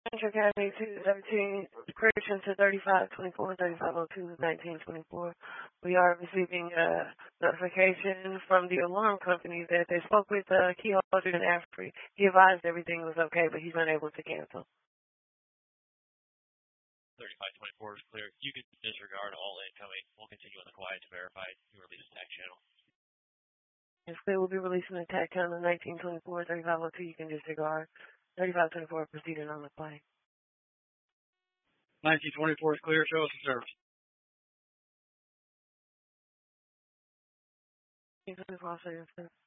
Central Academy 217, correction to 3524, 3502, 1924. We are receiving a notification from the alarm company that they spoke with Key Holder and Africa. He advised everything was okay, but he's unable to cancel. 3524 is clear. You can disregard all incoming. We'll continue on the quiet to verify you release attack channel. It's clear we'll be releasing the attack channel 1924, 3502. You can disregard. 3524 proceeding on the quiet. 1924 is clear. Show us the service. 1924 service.